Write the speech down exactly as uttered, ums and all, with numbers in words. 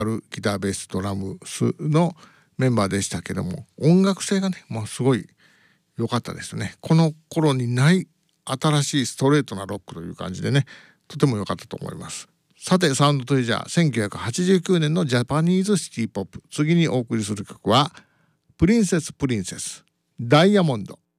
ギターベースドラムスのメンバーでしたけども、音楽性がねもうすごい良かったですね。この頃にない新しいストレートなロックという感じでね、とても良かったと思います。さて、サウンドトレジャーせんきゅうひゃくはちじゅうきゅうねんのジャパニーズシティポップ、次にお送りする曲はプリンセスプリンセスダイヤモンド。